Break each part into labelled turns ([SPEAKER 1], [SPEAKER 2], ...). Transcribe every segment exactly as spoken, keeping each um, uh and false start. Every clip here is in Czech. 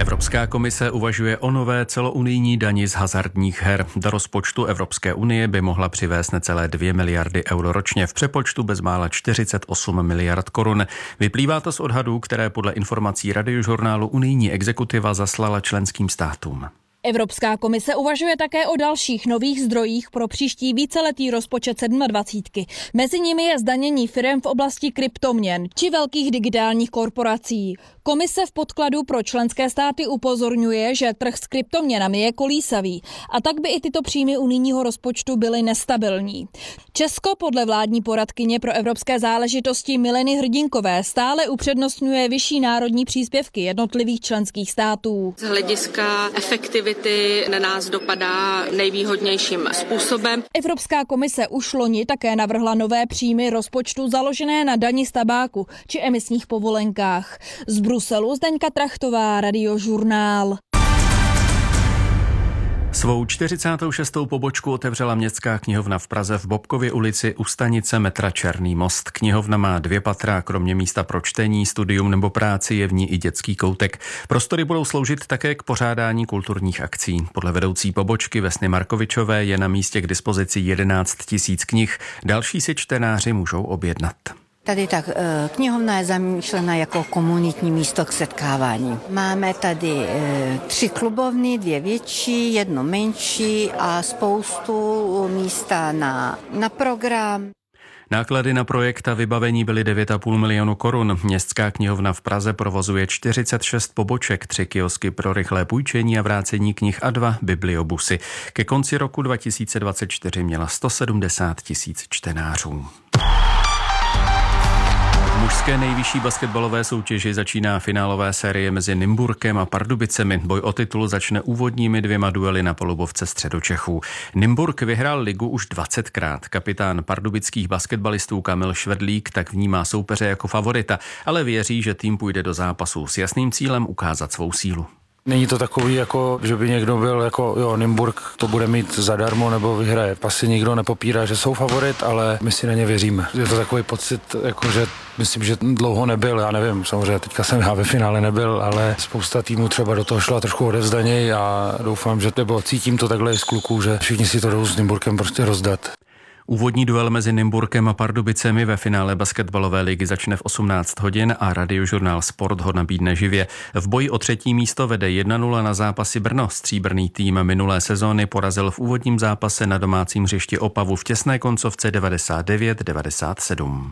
[SPEAKER 1] Evropská komise uvažuje o nové celounijní dani z hazardních her. Do rozpočtu Evropské unie by mohla přivést necelé dvě miliardy euro ročně, v přepočtu bezmála čtyřicet osm miliard korun. Vyplývá to z odhadů, které podle informací Radiožurnálu unijní exekutiva zaslala členským státům.
[SPEAKER 2] Evropská komise uvažuje také o dalších nových zdrojích pro příští víceletý rozpočet dvacítky. Mezi nimi je zdanění firem v oblasti kryptoměn či velkých digitálních korporací. Komise v podkladu pro členské státy upozorňuje, že trh s kryptoměnami je kolísavý a tak by i tyto příjmy unijního rozpočtu byly nestabilní. Česko podle vládní poradkyně pro evropské záležitosti Mileny Hrdinkové stále upřednostňuje vyšší národní příspěvky jednotlivých členských států.
[SPEAKER 3] Z hlediska efektivity na nás dopadá nejvýhodnějším způsobem.
[SPEAKER 2] Evropská komise už loni také navrhla nové příjmy rozpočtu založené na dani z tabáku či emisních povolenkách. Z Bruselu Zdeňka Trachtová, Radiožurnál.
[SPEAKER 1] Svou čtyřicátou šestou pobočku otevřela Městská knihovna v Praze v Bobkově ulici u stanice metra Černý most. Knihovna má dvě patra, kromě místa pro čtení, studium nebo práci je v ní i dětský koutek. Prostory budou sloužit také k pořádání kulturních akcí. Podle vedoucí pobočky Vesny Markovičové je na místě k dispozici jedenáct tisíc knih. Další si čtenáři můžou objednat.
[SPEAKER 4] Tady tak knihovna je zamýšlena jako komunitní místo k setkávání. Máme tady e, tři klubovny, dvě větší, jedno menší a spoustu místa na, na program.
[SPEAKER 1] Náklady na projekt a vybavení byly devět a půl milionu korun. Městská knihovna v Praze provozuje čtyřicet šest poboček, tři kiosky pro rychlé půjčení a vrácení knih a dva bibliobusy. Ke konci roku dva tisíce dvacet čtyři měla sto sedmdesát tisíc čtenářů. V mužské nejvyšší basketbalové soutěži začíná finálové série mezi Nymburkem a Pardubicemi. Boj o titul začne úvodními dvěma duely na palubovce Středočechů. Nymburk vyhrál ligu už dvacetkrát. Kapitán pardubických basketbalistů Kamil Švedlík tak vnímá soupeře jako favorita, ale věří, že tým půjde do zápasu s jasným cílem ukázat svou sílu.
[SPEAKER 5] Není to takový, jako, že by někdo byl jako, jo, Nymburk to bude mít zadarmo nebo vyhraje. Asi nikdo nepopírá, že jsou favorit, ale my si na ně věříme. Je to takový pocit, jako, že myslím, že dlouho nebyl, já nevím, samozřejmě teďka jsem já ve finále nebyl, ale spousta týmů třeba do toho šla trošku odevzdaněji a doufám, že nebo cítím to takhle i z kluků, že všichni si to jdou s Nymburkem prostě rozdat.
[SPEAKER 1] Úvodní duel mezi Nymburkem a Pardubicemi ve finále basketbalové ligy začne v osmnáct hodin a Radiožurnál Sport ho nabídne živě. V boji o třetí místo vede jedna nula na zápasy Brno. Stříbrný tým minulé sezóny porazil v úvodním zápase na domácím hřišti Opavu v těsné koncovce devadesát devět devadesát sedm.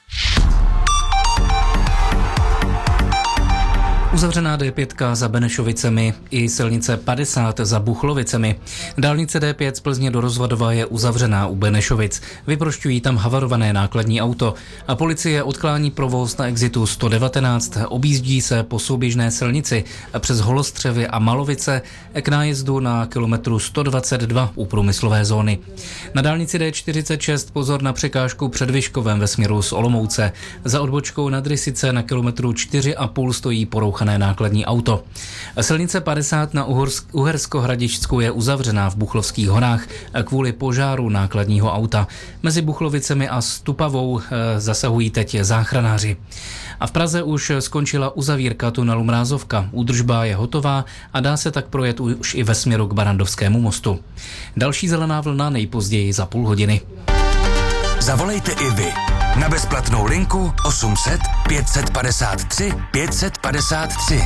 [SPEAKER 6] Uzavřená D pět za Benešovicemi i silnice padesát za Buchlovicemi. Dálnice D pět z Plzně do Rozvadova je uzavřená u Benešovic. Vyprošťují tam havarované nákladní auto a policie odklání provoz na exitu sto devatenáct. Objíždí se po souběžné silnici přes Holostřevy a Malovice k nájezdu na kilometru sto dvacet dva u průmyslové zóny. Na dálnici D čtyřicet šest pozor na překážku před Vyškovem ve směru z Olomouce. Za odbočkou nad Rysice na kilometru čtyři a půl stojí porouchané nákladní auto. Silnice padesát na Uhersko-Hradišťsku je uzavřená v Buchlovských horách kvůli požáru nákladního auta. Mezi Buchlovicemi a Stupavou zasahují teď záchranáři. A v Praze už skončila uzavírka tunelu Mrázovka. Údržba je hotová a dá se tak projet už i ve směru k Barandovskému mostu. Další zelená vlna nejpozději za půl hodiny.
[SPEAKER 7] Zavolejte i vy na bezplatnou linku osm set pět set padesát tři pět set padesát tři.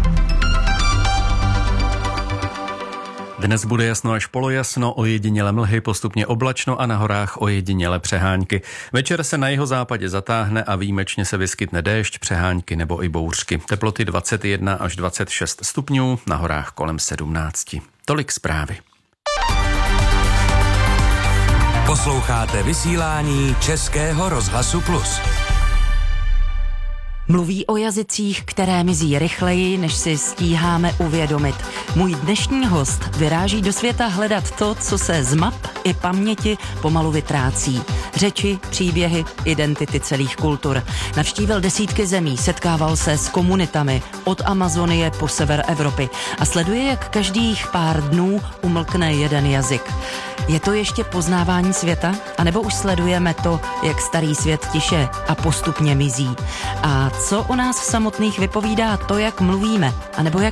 [SPEAKER 1] Dnes bude jasno až polojasno, ojediněle mlhy, postupně oblačno a na horách ojediněle přehánky. Večer se na jihozápadě zatáhne a výjimečně se vyskytne déšť, přehánky nebo i bouřky. Teploty dvacet jedna až dvacet šest stupňů, na horách kolem sedmnáct. Tolik zprávy.
[SPEAKER 7] Posloucháte vysílání Českého rozhlasu Plus.
[SPEAKER 8] Mluví o jazycích, které mizí rychleji, než si stíháme uvědomit. Můj dnešní host vyráží do světa hledat to, co se z map i paměti pomalu vytrácí. Řeči, příběhy, identity celých kultur. Navštívil desítky zemí, setkával se s komunitami od Amazonie po sever Evropy a sleduje, jak každých pár dnů umlkne jeden jazyk. Je to ještě poznávání světa? A nebo už sledujeme to, jak starý svět tiše a postupně mizí? A co o nás samotných vypovídá to, jak mluvíme? A nebo jak